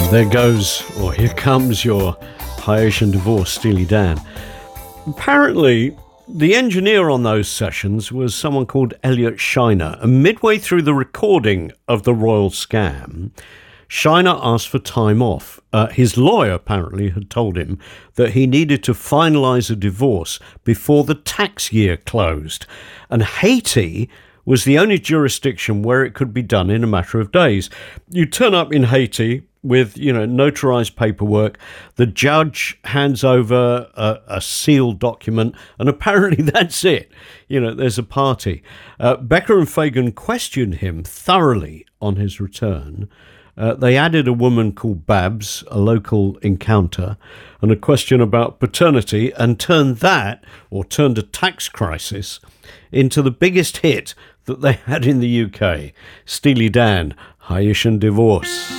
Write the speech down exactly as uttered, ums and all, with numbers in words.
There goes, or here comes your Haitian divorce, Steely Dan. Apparently, the engineer on those sessions was someone called Elliot Shiner, and midway through the recording of the Royal Scam, Shiner asked for time off. Uh, his lawyer apparently had told him that he needed to finalise a divorce before the tax year closed, and Haiti was the only jurisdiction where it could be done in a matter of days. You turn up in Haiti with, you know, notarized paperwork. The judge hands over a, a sealed document, and apparently that's it. You know, there's a party. Uh, Becker and Fagan questioned him thoroughly on his return. Uh, they added a woman called Babs, a local encounter, and a question about paternity, and turned that, or turned a tax crisis, into the biggest hit that they had in the U K. Steely Dan, Haitian Divorce.